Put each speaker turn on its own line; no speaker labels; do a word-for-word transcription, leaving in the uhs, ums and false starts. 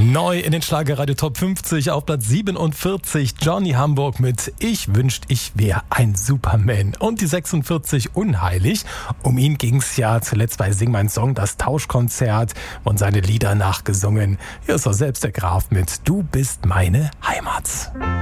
Neu in den Schlagerradio Top fünfzig auf Platz siebenundvierzig Johnny Hamburg mit Ich wünscht, ich wäre ein Superman. Und die sechsundvierzig Unheilig. Um ihn ging's ja zuletzt bei Sing mein Song, das Tauschkonzert, und seine Lieder nachgesungen. Hier ist auch selbst der Graf mit Du bist meine Heimat.